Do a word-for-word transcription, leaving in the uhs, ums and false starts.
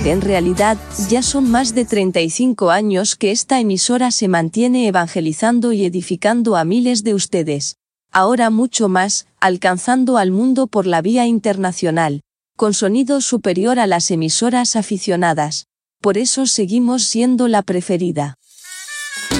En realidad, ya son más de treinta y cinco años que esta emisora se mantiene evangelizando y edificando a miles de ustedes. Ahora mucho más, alcanzando al mundo por la vía internacional, con sonido superior a las emisoras aficionadas. Por eso seguimos siendo la preferida.